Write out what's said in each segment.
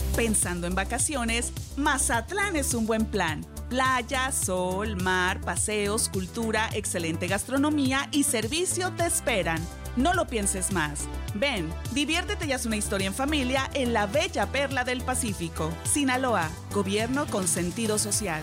Pensando en vacaciones, Mazatlán es un buen plan. Playa, sol, mar, paseos, cultura, excelente gastronomía y servicio te esperan. No lo pienses más. Ven, diviértete y haz una historia en familia en la bella perla del Pacífico. Sinaloa, gobierno con sentido social.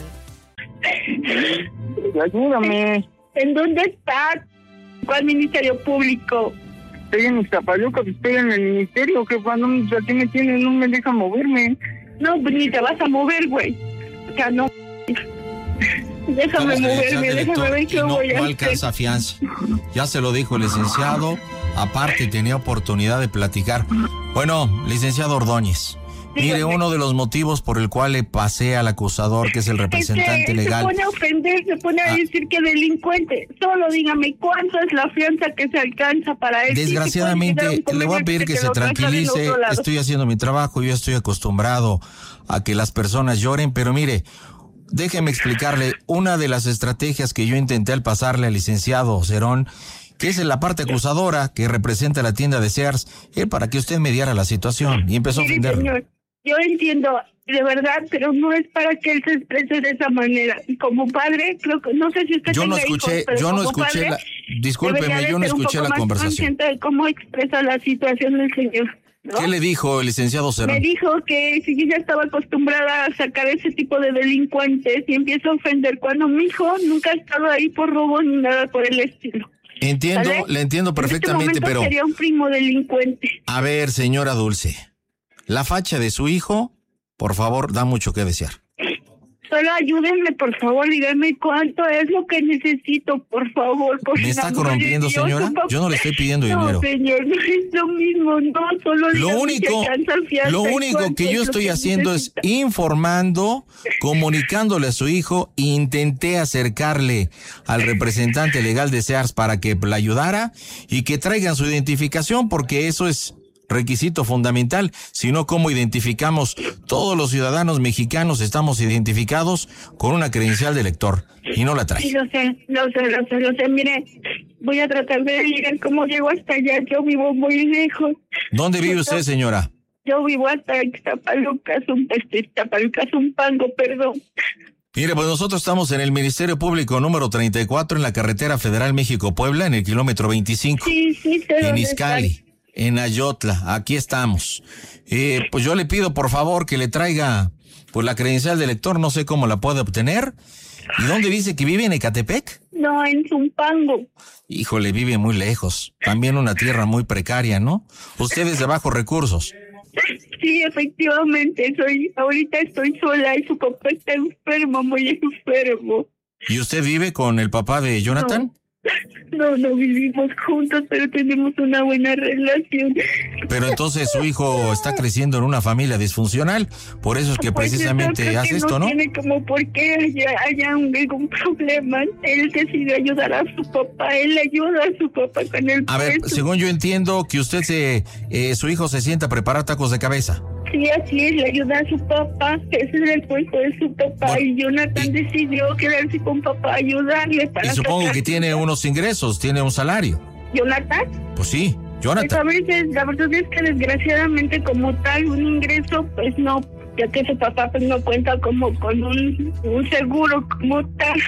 Ayúdame. ¿En dónde estás? ¿Cuál ministerio público? Estoy en Iztapaluca, estoy en el ministerio, que cuando aquí me tienen, no me deja moverme. No, ni te vas a mover, güey. O sea, no. Déjame moverme, déjame ver qué voy a hacer. No alcanza fianza. Ya se lo dijo el licenciado. Aparte, tenía oportunidad de platicar. Bueno, licenciado Ordóñez, mire, uno de los motivos por el cual le pasé al acusador, que es el representante legal. Se pone a ofender, se pone a decir que delincuente. Solo dígame, ¿cuánto es la fianza que se alcanza para él? Desgraciadamente, le voy a pedir que se tranquilice. Estoy haciendo mi trabajo, yo estoy acostumbrado a que las personas lloren, pero mire, déjeme explicarle una de las estrategias que yo intenté al pasarle al licenciado Cerón, que es en la parte acusadora que representa la tienda de Sears, para que usted mediara la situación, y empezó a ofenderlo. Señor, yo entiendo, de verdad, pero no es para que él se exprese de esa manera. Y como padre, creo que, no sé si usted discúlpeme, yo no escuché la conversación. De cómo expresa la situación del señor, ¿no? ¿Qué le dijo el licenciado Cerón? Me dijo que si yo ya estaba acostumbrada a sacar ese tipo de delincuentes y empiezo a ofender cuando mi hijo nunca ha estado ahí por robo ni nada por el estilo. Entiendo, ¿Sale? le entiendo perfectamente, pero... sería un primo delincuente. A ver, señora Dulce, la facha de su hijo, por favor, da mucho que desear. Solo ayúdenme, por favor, díganme cuánto es lo que necesito, por favor. ¿Me está corrompiendo, señora? Yo no le estoy pidiendo dinero. No, señor, no es lo mismo, no, solo lo único que yo estoy haciendo es informando, comunicándole a su hijo. Intenté acercarle al representante legal de Sears para que la ayudara y que traigan su identificación, porque eso es requisito fundamental. Si no, ¿cómo identificamos? Todos los ciudadanos mexicanos estamos identificados con una credencial de elector y no la trae. Sí, lo sé. Mire, voy a tratar de llegar cómo llego hasta allá. Yo vivo muy lejos. ¿Dónde vive usted, señora? Yo vivo hasta Iztapaluca, Zumpango, perdón. Mire, pues nosotros estamos en el Ministerio Público número 34 en la carretera Federal México-Puebla, en el kilómetro 25. Sí, en Izcali. En Ayotla, aquí estamos. Pues yo le pido, por favor, que le traiga pues la credencial de elector, no sé cómo la puede obtener. ¿Y dónde dice que vive? ¿En Ecatepec? No, en Zumpango. Híjole, vive muy lejos. También una tierra muy precaria, ¿no? Usted es de bajos recursos. Sí, efectivamente, ahorita estoy sola y su papá está enfermo, muy enfermo. ¿Y usted vive con el papá de Jonathan? No vivimos juntos, pero tenemos una buena relación. Pero entonces su hijo está creciendo en una familia disfuncional, por eso es que pues precisamente hace esto, ¿no? No tiene como por qué haya algún problema. Él decide ayudar a su papá, él ayuda a su papá con el A ver, según yo entiendo que usted su hijo se sienta a preparar tacos de cabeza. Sí, así es, le ayuda a su papá, ese es el puesto de su papá, bueno, y Jonathan decidió quedarse con papá, ayudarle para... Y supongo que tiene unos ingresos, tiene un salario. ¿Jonathan? Pues sí, Jonathan. Pues a veces, la verdad es que desgraciadamente como tal, un ingreso, pues no, ya que su papá pues no cuenta como con un seguro como tal.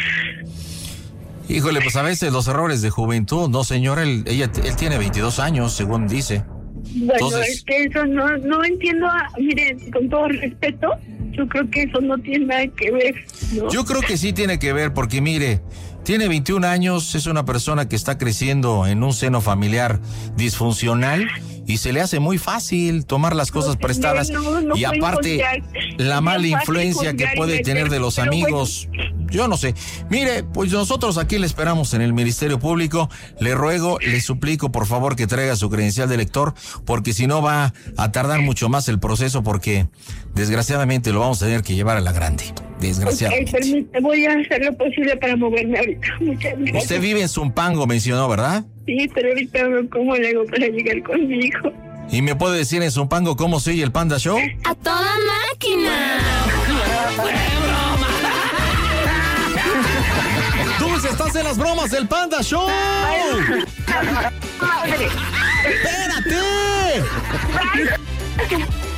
Híjole, pues a veces los errores de juventud, no señora, él tiene 22 años, según dice. Bueno, entonces, es que eso no entiendo, mire, con todo respeto, yo creo que eso no tiene nada que ver, ¿no? Yo creo que sí tiene que ver, porque mire, tiene 21 años, es una persona que está creciendo en un seno familiar disfuncional y se le hace muy fácil tomar las cosas prestadas y aparte la mala influencia que puede tener de los amigos. Yo no sé. Mire, pues nosotros aquí le esperamos en el Ministerio Público. Le ruego, le suplico, por favor, que traiga su credencial de elector, porque si no va a tardar mucho más el proceso, porque desgraciadamente lo vamos a tener que llevar a la grande. Desgraciadamente. Okay, permítame, voy a hacer lo posible para moverme ahorita. Muchas gracias. Usted vive en Zumpango, mencionó, ¿verdad? Sí, pero ahorita cómo le hago para llegar con mi hijo. ¿Y me puede decir en Zumpango cómo se oye el Panda Show? ¡A toda máquina! ¡Dulce, estás en las bromas del Panda Show! ¡Madre! ¡Espérate!